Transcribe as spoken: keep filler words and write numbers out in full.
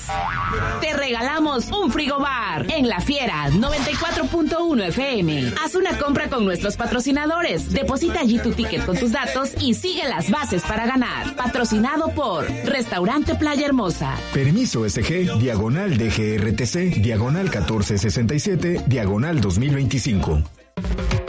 Te regalamos un frigobar en La Fiera noventa y cuatro punto uno F M. Haz una compra con nuestros patrocinadores. Deposita allí tu ticket con tus datos y sigue las bases para ganar. Patrocinado por Restaurante Playa Hermosa. Permiso S G, diagonal D G R T C, diagonal catorce sesenta y siete, diagonal dos mil veinticinco.